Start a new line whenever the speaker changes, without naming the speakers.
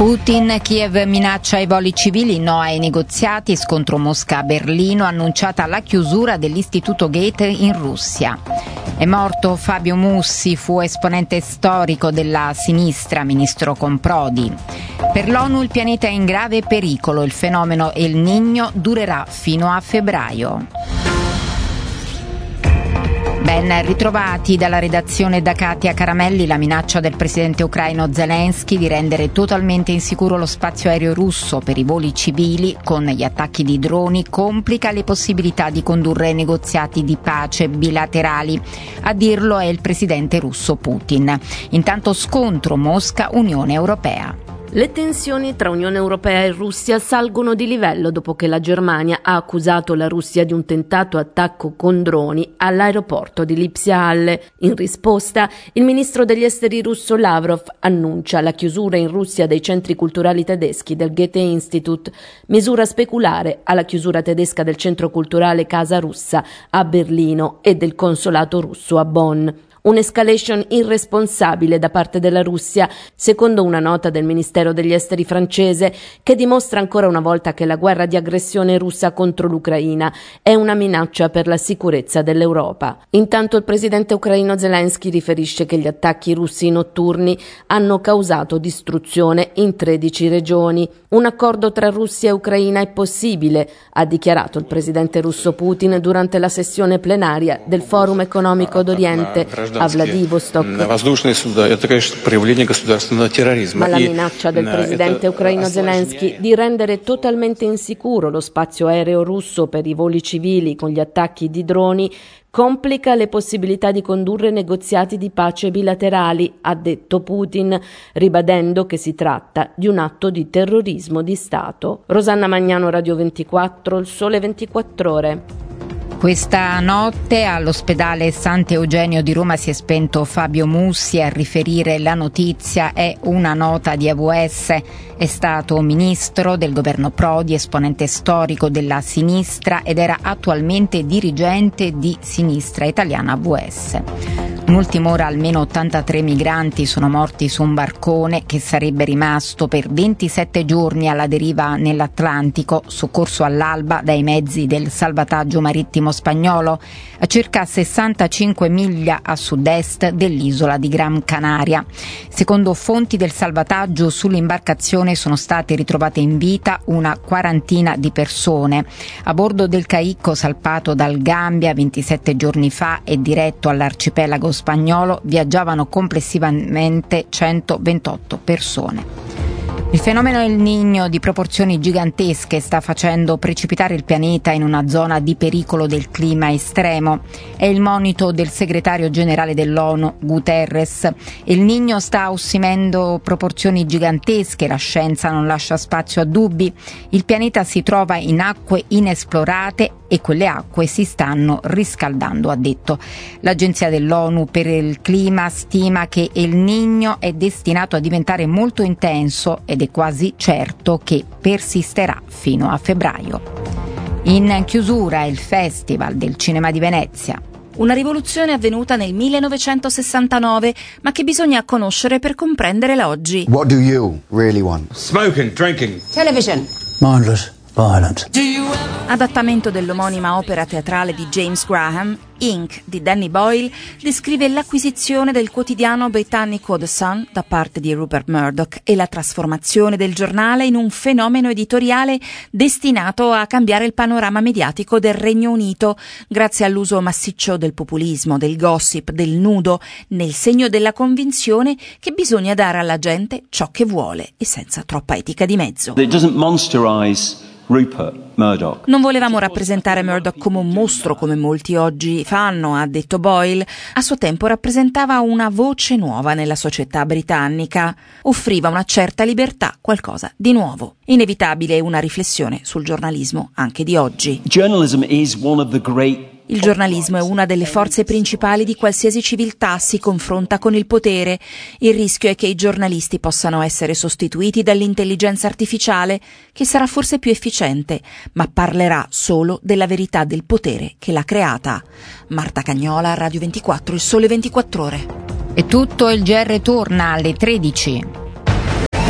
Putin, Kiev minaccia i voli civili, no ai negoziati, scontro Mosca-Berlino, annunciata la chiusura dell'Istituto Goethe in Russia. È morto Fabio Mussi, fu esponente storico della sinistra, ministro con Prodi. Per l'ONU il pianeta è in grave pericolo, il fenomeno El Niño durerà fino a febbraio. Ben ritrovati dalla redazione da Katia Caramelli. La minaccia del presidente ucraino Zelensky di rendere totalmente insicuro lo spazio aereo russo per i voli civili con gli attacchi di droni complica le possibilità di condurre negoziati di pace bilaterali. A dirlo è il presidente russo Putin. Intanto scontro Mosca-Unione Europea.
Le tensioni tra Unione Europea e Russia salgono di livello dopo che la Germania ha accusato la Russia di un tentato attacco con droni all'aeroporto di Lipsia Halle. In risposta, il ministro degli esteri russo Lavrov annuncia la chiusura in Russia dei centri culturali tedeschi del Goethe Institut, misura speculare alla chiusura tedesca del centro culturale Casa Russa a Berlino e del consolato russo a Bonn. Un'escalation irresponsabile da parte della Russia, secondo una nota del Ministero degli Esteri francese, che dimostra ancora una volta che la guerra di aggressione russa contro l'Ucraina è una minaccia per la sicurezza dell'Europa. Intanto il presidente ucraino Zelensky riferisce che gli attacchi russi notturni hanno causato distruzione in 13 regioni. Un accordo tra Russia e Ucraina è possibile, ha dichiarato il presidente russo Putin durante la sessione plenaria del Forum economico d'Oriente a Vladivostok. Ma la minaccia del presidente ucraino Zelensky di rendere totalmente insicuro lo spazio aereo russo per i voli civili con gli attacchi di droni complica le possibilità di condurre negoziati di pace bilaterali, ha detto Putin, ribadendo che si tratta di un atto di terrorismo di Stato. Rosanna Magnano, Radio 24, Il Sole 24 Ore.
Questa notte all'ospedale Sant'Eugenio di Roma si è spento Fabio Mussi. A riferire la notizia è una nota di AVS. È stato ministro del governo Prodi, esponente storico della sinistra ed era attualmente dirigente di Sinistra Italiana AVS. Un'ultima ora, almeno 83 migranti sono morti su un barcone che sarebbe rimasto per 27 giorni alla deriva nell'Atlantico, soccorso all'alba dai mezzi del salvataggio marittimo spagnolo, a circa 65 miglia a sud-est dell'isola di Gran Canaria. Secondo fonti del salvataggio, sull'imbarcazione sono state ritrovate in vita una quarantina di persone. A bordo del caicco salpato dal Gambia 27 giorni fa e diretto all'arcipelago spagnolo viaggiavano complessivamente 128 persone. Il fenomeno El Niño di proporzioni gigantesche sta facendo precipitare il pianeta in una zona di pericolo del clima estremo. È il monito del segretario generale dell'ONU, Guterres. El Niño sta assumendo proporzioni gigantesche, la scienza non lascia spazio a dubbi. Il pianeta si trova in acque inesplorate e quelle acque si stanno riscaldando, ha detto. L'Agenzia dell'ONU per il clima stima che El Niño è destinato a diventare molto intenso ed è quasi certo che persisterà fino a febbraio. In chiusura il Festival del Cinema di Venezia.
Una rivoluzione avvenuta nel 1969, ma che bisogna conoscere per comprendere l'oggi.
What do you really want?
Smoking, drinking.
Television.
Mindless violence.
Adattamento dell'omonima opera teatrale di James Graham, Ink di Danny Boyle descrive l'acquisizione del quotidiano britannico The Sun da parte di Rupert Murdoch e la trasformazione del giornale in un fenomeno editoriale destinato a cambiare il panorama mediatico del Regno Unito grazie all'uso massiccio del populismo, del gossip, del nudo, nel segno della convinzione che bisogna dare alla gente ciò che vuole e senza troppa etica di mezzo.
It doesn't monsterize Rupert Murdoch.
Non volevamo rappresentare Murdoch come un mostro come molti oggi fanno, ha detto Boyle. A suo tempo rappresentava una voce nuova nella società britannica, offriva una certa libertà, qualcosa di nuovo. Inevitabile una riflessione sul giornalismo anche di oggi.
Journalism is one of the great
Il giornalismo è una delle forze principali di qualsiasi civiltà si confronta con il potere. Il rischio è che i giornalisti possano essere sostituiti dall'intelligenza artificiale, che sarà forse più efficiente, ma parlerà solo della verità del potere che l'ha creata. Marta Cagnola, Radio 24, Il Sole 24 Ore.
È tutto, il GR torna alle 13.